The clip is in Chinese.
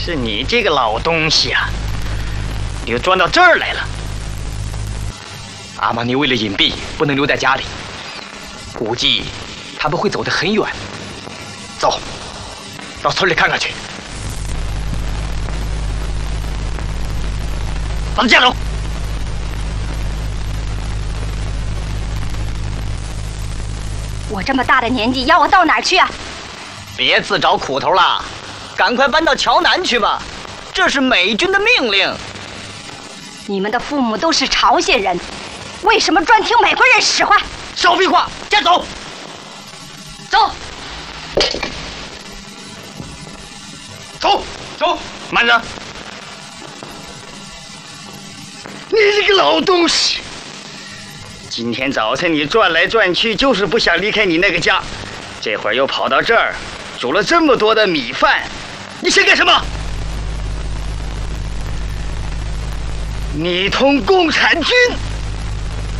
是你这个老东西啊，你又钻到这儿来了。阿玛尼为了隐蔽，不能留在家里，估计他们会走得很远。走，到村里看看去。把他架走。 我这么大的年纪，要我到哪儿去啊？ 别自找苦头了，赶快搬到桥南去吧，这是美军的命令。 你们的父母都是朝鲜人，为什么专听美国人使唤？ 少废话，架走！走！走！走！慢着！你这个老东西！今天早晨你转来转去，就是不想离开你那个家，这会儿又跑到这儿，煮了这么多的米饭，你想干什么？你同共产军